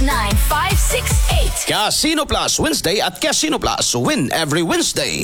0917-959-568. Casino Plus Wednesday at Casino Plus. Win every Wednesday.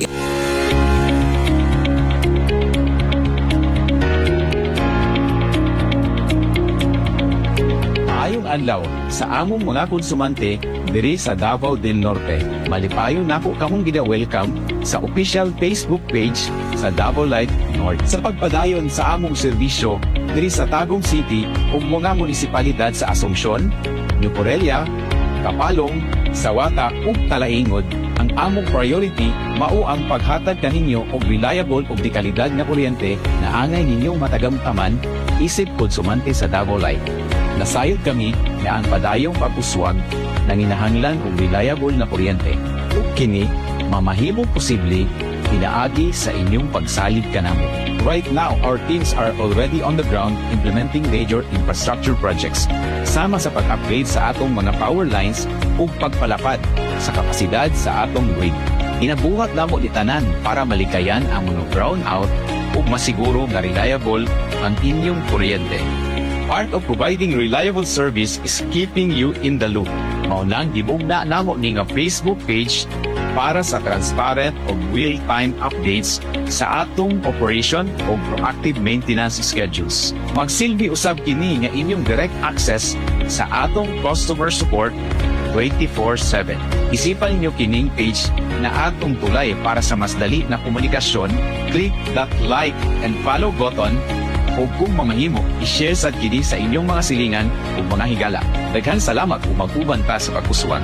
Maayong adlaw sa among mga konsumante diri sa Davao del Norte. Malipayon nako kamong gida-welcome sa official Facebook page sa Davao Light North. Sa pagpadayon sa among serbisyo diri sa Tagum City ug mga munisipalidad sa Asuncion, New Corelia, Kapalong, Sawata ug Talaingod, ang among priority mao ang paghatag kaninyo og reliable ug dekalidad nga kuryente na angay ninyong matagamtaman isip konsumante sa Davao Light. Nasayod kami na ang padayong pag-uswag nanginahanglan og reliable na kuryente. Ug kini mamahimong posible pinaagi sa inyong pagsalig kanamo. Right now, our teams are already on the ground implementing major infrastructure projects sama sa pag-upgrade sa atong mga power lines ug pagpalapad sa kapasidad sa atong grid. Inabuhat namo di tanan para malikayan ang mga brownout ug masiguro nga reliable ang inyong kuryente. Part of providing reliable service is keeping you in the loop. Maunang gibugna namo ni nga Facebook page para sa transparent o real-time updates sa atong operation o proactive maintenance schedules. Magsilbi usab kini nga inyong direct access sa atong customer support 24/7. Isipan niyo kining page na atong tulay para sa mas dali na komunikasyon. Click that like and follow button o kung mamahimo, i-share sad kini sa inyong mga silingan o mga higala. Daghang salamat kung mag-uban ta sa pagkusuan.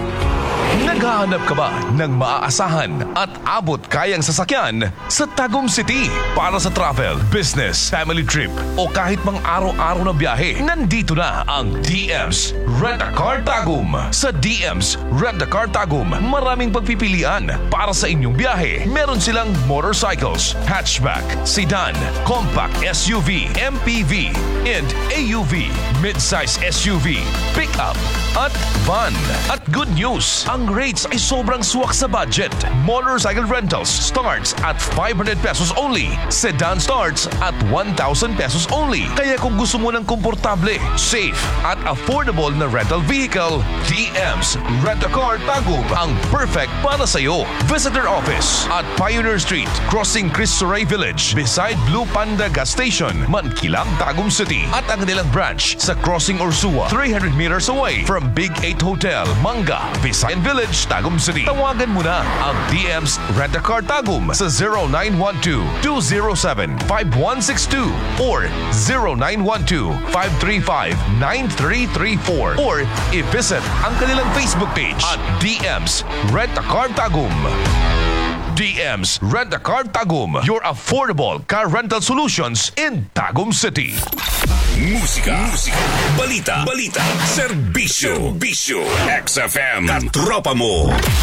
Naghahanap ka ba ng maaasahan at abot kayang sasakyan sa Tagum City para sa travel, business, family trip o kahit mang araw-araw na biyahe? Nandito na ang DM's Rent-A-Car Tagum. Sa DM's Rent-A-Car Tagum, maraming pagpipilian para sa inyong biyahe. Meron silang motorcycles, hatchback, sedan, compact SUV, MPV, and AUV, midsize SUV, pickup, at van. At good news, ang rates ay sobrang swak sa budget. Motorcycle rentals starts at 500 pesos only. Sedan starts at 1,000 pesos only. Kaya kung gusto mo ng komportable, safe, at affordable na rental vehicle, DM's Rent-A-Car Tagum ang perfect para sa iyo. Visit their office at Pioneer Street, crossing Cristo Rey Village, beside Blue Panda Gas Station, Mankilang, Tagum City. At ang nilang branch sa Crossing Ursua, 300 meters away from Big 8 Hotel, Manga, Visayan Village, Tagum City. Tawagan mo na ang DM's Rent-A-Car Tagum sa 0912-207-5162 or 0912-535-9334 or i-visit ang kanilang Facebook page at DM's Rent-A-Car Tagum. DM's Rent-A-Car Tagum, your affordable car rental solutions in Tagum City. Musika, balita, serbisyo, XFM, katropa mo.